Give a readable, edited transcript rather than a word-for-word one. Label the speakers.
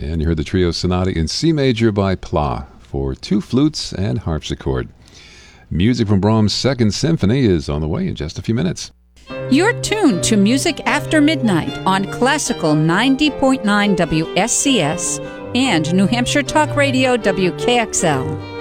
Speaker 1: And you heard the trio sonata in C major by Pla for 2 flutes and harpsichord. Music from Brahms' Second Symphony is on the way in just a few minutes.
Speaker 2: You're tuned to Music After Midnight on Classical 90.9 WSCS and New Hampshire Talk Radio WKXL.